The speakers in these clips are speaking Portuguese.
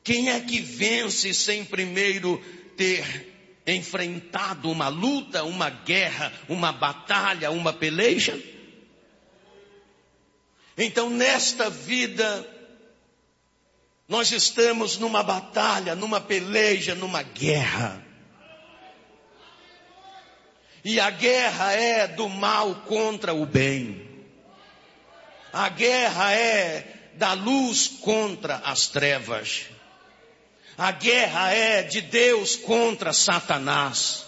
Quem é que vence sem primeiro ter enfrentado uma luta, uma guerra, uma batalha, uma peleja? Então, nesta vida, nós estamos numa batalha, numa peleja, numa guerra. E a guerra é do mal contra o bem. A guerra é da luz contra as trevas. A guerra é de Deus contra Satanás.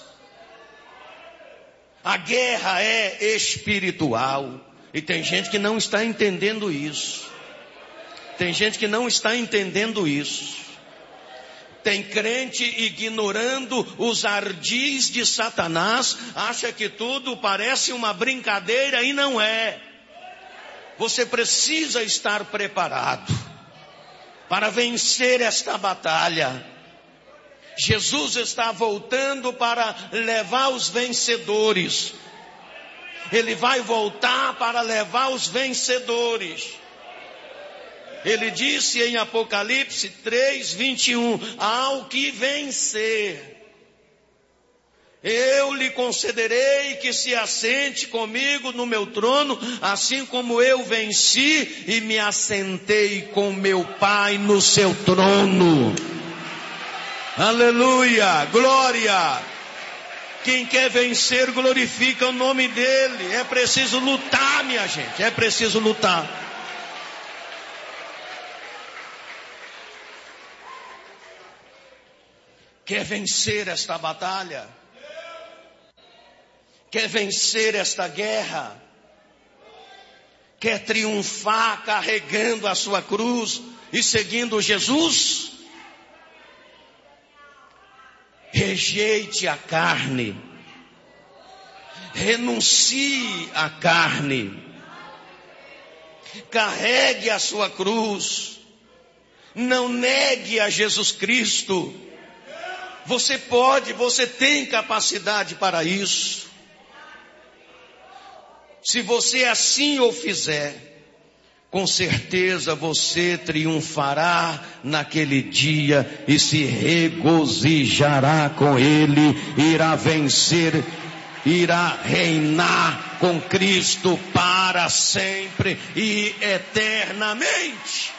A guerra é espiritual. E tem gente que não está entendendo isso. Tem gente que não está entendendo isso. Tem crente ignorando os ardis de Satanás, acha que tudo parece uma brincadeira e não é. Você precisa estar preparado para vencer esta batalha. Jesus está voltando para levar os vencedores. Ele vai voltar para levar os vencedores. Ele disse em Apocalipse 3:21, ao que vencer, eu lhe concederei que se assente comigo no meu trono, assim como eu venci e me assentei com meu Pai no seu trono. Aleluia, glória. Quem quer vencer glorifica o nome dele. É preciso lutar, minha gente, é preciso lutar. Quer vencer esta batalha? Quer vencer esta guerra? Quer triunfar carregando a sua cruz e seguindo Jesus? Rejeite a carne. Renuncie à carne. Carregue a sua cruz. Não negue a Jesus Cristo. Você pode, você tem capacidade para isso. Se você assim o fizer, com certeza você triunfará naquele dia e se regozijará com Ele, irá vencer, irá reinar com Cristo para sempre e eternamente.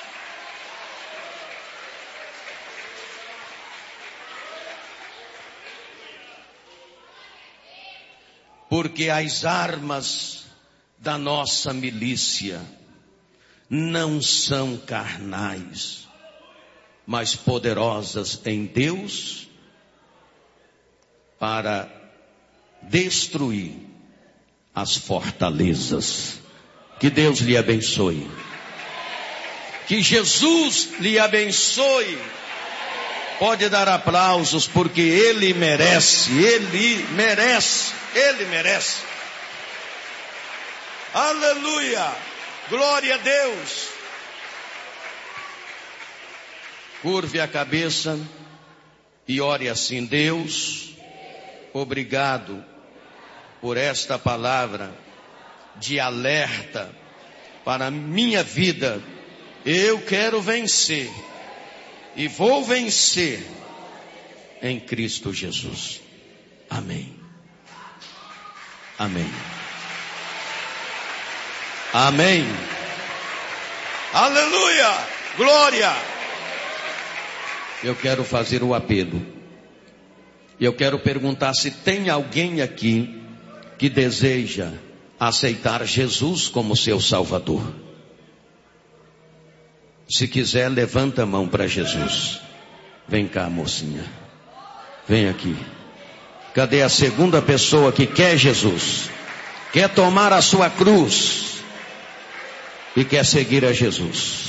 Porque as armas da nossa milícia não são carnais, mas poderosas em Deus para destruir as fortalezas. Que Deus lhe abençoe. Que Jesus lhe abençoe. Pode dar aplausos porque Ele merece, Ele merece, Ele merece. Aleluia, glória a Deus. Curve a cabeça e ore assim: Deus, obrigado por esta palavra de alerta para a minha vida. Eu quero vencer. E vou vencer em Cristo Jesus. Amém. Amém. Amém. Aleluia. Glória. Eu quero fazer o apelo. Eu quero perguntar se tem alguém aqui que deseja aceitar Jesus como seu Salvador. Se quiser, levanta a mão para Jesus. Vem cá, mocinha. Vem aqui. Cadê a segunda pessoa que quer Jesus? Quer tomar a sua cruz e quer seguir a Jesus?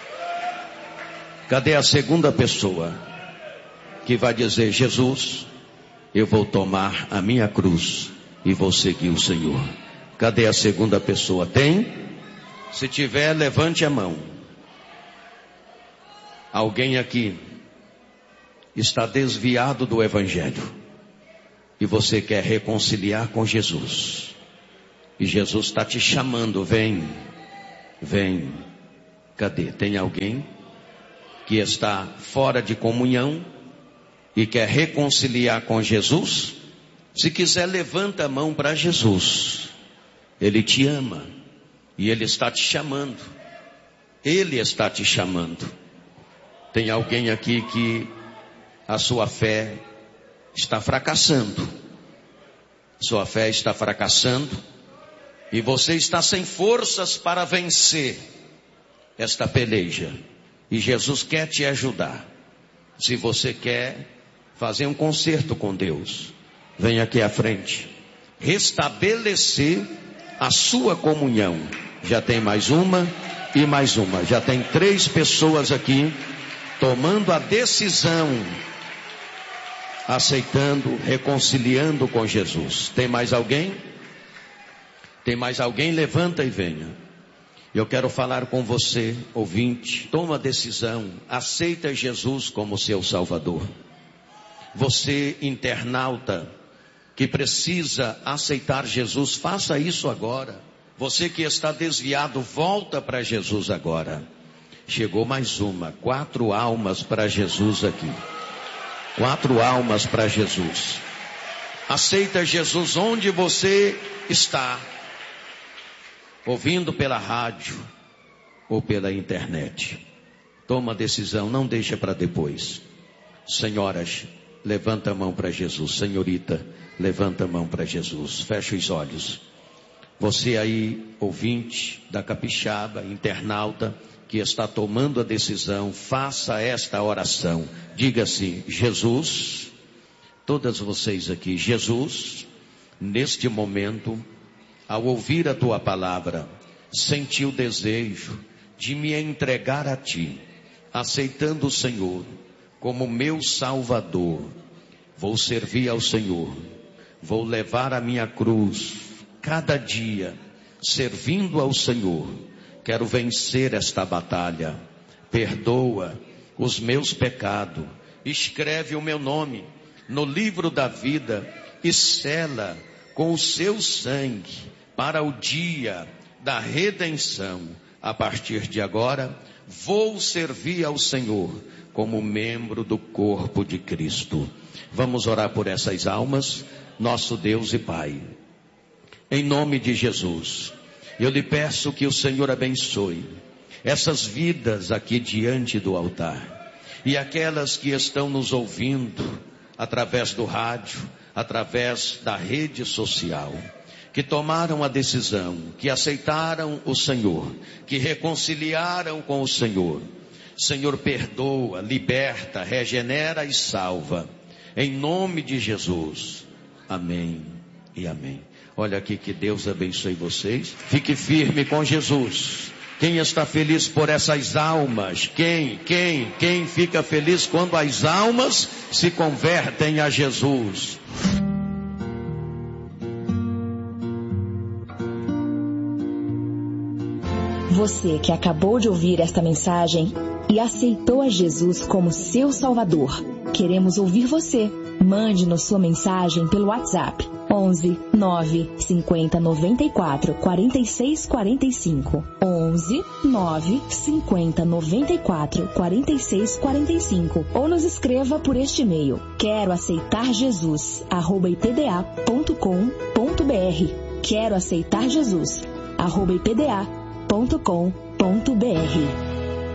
Cadê a segunda pessoa que vai dizer: Jesus, eu vou tomar a minha cruz e vou seguir o Senhor? Cadê a segunda pessoa? Tem? Se tiver, levante a mão. Alguém aqui está desviado do Evangelho e você quer reconciliar com Jesus, e Jesus está te chamando: vem, vem. Cadê? Tem alguém que está fora de comunhão e quer reconciliar com Jesus, se quiser, levanta a mão para Jesus. Ele te ama e Ele está te chamando. Ele está te chamando. Tem alguém aqui que a sua fé está fracassando. Sua fé está fracassando e você está sem forças para vencer esta peleja. E Jesus quer te ajudar. Se você quer fazer um concerto com Deus, vem aqui à frente. Restabelecer a sua comunhão. Já tem mais uma e mais uma. Já tem 3 pessoas aqui tomando a decisão, aceitando, reconciliando com Jesus. Tem mais alguém? Tem mais alguém? Levanta e venha. Eu quero falar com você, ouvinte. Toma a decisão, aceita Jesus como seu Salvador. Você, internauta, que precisa aceitar Jesus, faça isso agora. Você que está desviado, volta para Jesus agora. Chegou mais uma, 4 almas para Jesus aqui. 4 almas para Jesus. Aceita Jesus onde você está, ouvindo pela rádio ou pela internet. Toma a decisão, não deixa para depois. Senhoras, levanta a mão para Jesus. Senhorita, levanta a mão para Jesus. Fecha os olhos. Você aí, ouvinte da Capixaba, internauta, que está tomando a decisão, faça esta oração. Diga assim: Jesus, todas vocês aqui, Jesus, neste momento, ao ouvir a tua palavra, senti o desejo de me entregar a ti, aceitando o Senhor como meu Salvador. Vou servir ao Senhor, vou levar a minha cruz cada dia, servindo ao Senhor. Quero vencer esta batalha. Perdoa os meus pecados, escreve o meu nome no livro da vida e sela com o seu sangue para o dia da redenção. A partir de agora, vou servir ao Senhor como membro do corpo de Cristo. Vamos orar por essas almas, nosso Deus e Pai. Em nome de Jesus, eu lhe peço que o Senhor abençoe essas vidas aqui diante do altar. E aquelas que estão nos ouvindo através do rádio, através da rede social, que tomaram a decisão, que aceitaram o Senhor, que reconciliaram com o Senhor. Senhor, perdoa, liberta, regenera e salva. Em nome de Jesus. Amém e amém. Olha aqui, que Deus abençoe vocês. Fique firme com Jesus. Quem está feliz por essas almas? Quem fica feliz quando as almas se convertem a Jesus? Você que acabou de ouvir esta mensagem e aceitou a Jesus como seu Salvador, queremos ouvir você. Mande-nos sua mensagem pelo WhatsApp 11 9 50 94 46 45. 11 9 50 94 46 45. Ou nos escreva por este e-mail: quero aceitar Jesus @ipda.com.br. Quero aceitar Jesus @ipda.com.br.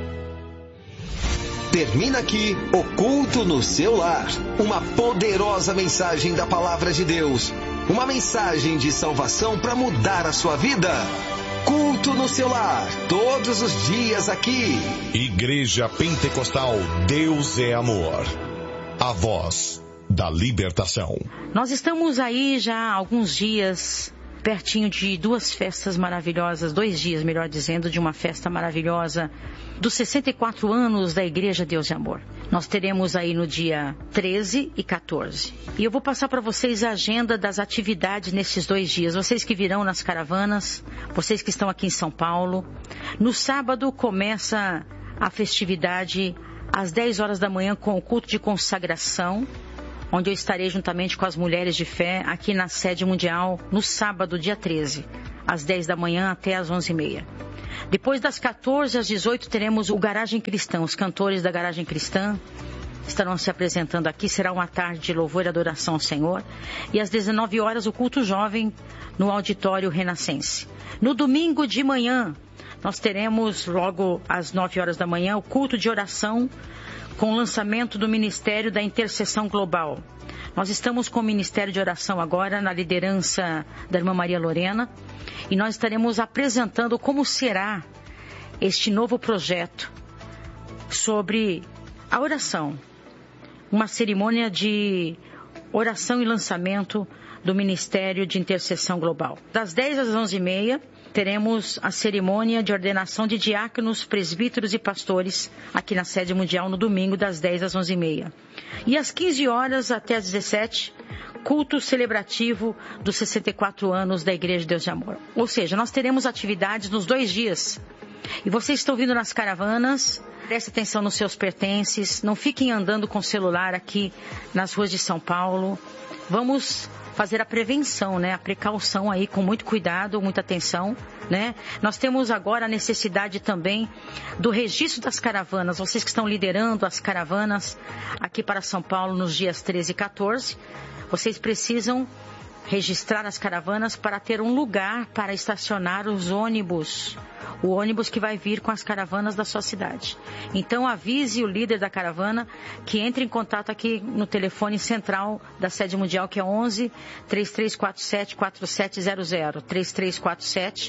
Termina aqui o Culto no Seu Lar. Uma poderosa mensagem da Palavra de Deus. Uma mensagem de salvação para mudar a sua vida. Culto no Seu Lar, todos os dias aqui. Igreja Pentecostal Deus é Amor. A voz da libertação. Nós estamos aí já há alguns dias, pertinho de 2 festas maravilhosas, 2 dias, melhor dizendo, de uma festa maravilhosa dos 64 anos da Igreja Deus de Amor. Nós teremos aí no dia 13 e 14. E eu vou passar para vocês a agenda das atividades nesses 2 dias. Vocês que virão nas caravanas, vocês que estão aqui em São Paulo. No sábado começa a festividade às 10 horas da manhã com o culto de consagração, onde eu estarei juntamente com as mulheres de fé aqui na sede mundial no sábado, dia 13, às 10 da manhã até às 11h30. Depois das 14 às 18 teremos o Garagem Cristã. Os cantores da Garagem Cristã estarão se apresentando aqui. Será uma tarde de louvor e adoração ao Senhor. E às 19 horas o culto jovem no Auditório Renascense. No domingo de manhã, nós teremos logo às 9 horas da manhã o culto de oração com o lançamento do Ministério da Intercessão Global. Nós estamos com o Ministério de Oração agora na liderança da irmã Maria Lorena e nós estaremos apresentando como será este novo projeto sobre a oração. Uma cerimônia de oração e lançamento do Ministério de Intercessão Global. Das 10 às 11h30, teremos a cerimônia de ordenação de diáconos, presbíteros e pastores aqui na sede mundial no domingo, das 10 às 11h30. E às 15 horas até às 17h, culto celebrativo dos 64 anos da Igreja de Deus de Amor. Ou seja, nós teremos atividades nos 2 dias. E vocês estão vindo nas caravanas, preste atenção nos seus pertences, não fiquem andando com o celular aqui nas ruas de São Paulo. Vamos fazer a prevenção, né? A precaução aí com muito cuidado, muita atenção, né? Nós temos agora a necessidade também do registro das caravanas. Vocês que estão liderando as caravanas aqui para São Paulo nos dias 13 e 14, vocês precisam registrar as caravanas para ter um lugar para estacionar os ônibus. O ônibus que vai vir com as caravanas da sua cidade. Então avise o líder da caravana que entre em contato aqui no telefone central da sede mundial, que é 11 3347 4700. 3347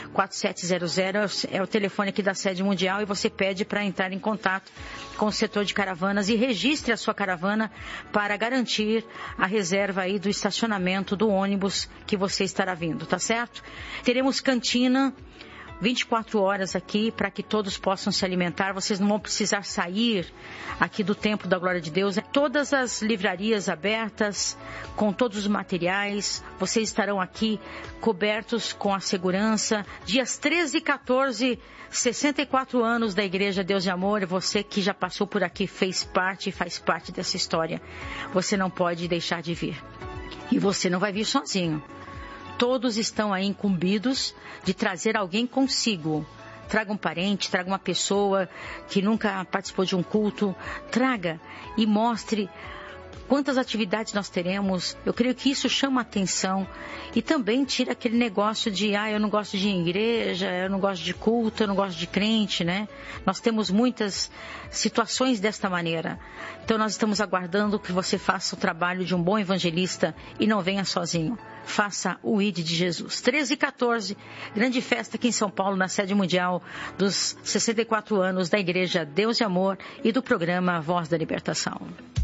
4700 é o telefone aqui da sede mundial, e você pede para entrar em contato com o setor de caravanas e registre a sua caravana para garantir a reserva aí do estacionamento do ônibus que você estará vindo, tá certo? Teremos cantina 24 horas aqui para que todos possam se alimentar. Vocês não vão precisar sair aqui do Templo da Glória de Deus. Todas as livrarias abertas, com todos os materiais. Vocês estarão aqui cobertos com a segurança. Dias 13 e 14, 64 anos da Igreja Deus de Amor. Você que já passou por aqui, fez parte e faz parte dessa história. Você não pode deixar de vir. E você não vai vir sozinho. Todos estão aí incumbidos de trazer alguém consigo. Traga um parente, traga uma pessoa que nunca participou de um culto. Traga e mostre quantas atividades nós teremos. Eu creio que isso chama a atenção e também tira aquele negócio de eu não gosto de igreja, eu não gosto de culto, eu não gosto de crente, né? Nós temos muitas situações desta maneira. Então nós estamos aguardando que você faça o trabalho de um bom evangelista e não venha sozinho. Faça o ID de Jesus. 13 e 14, grande festa aqui em São Paulo, na sede mundial dos 64 anos da Igreja Deus de Amor e do programa Voz da Libertação.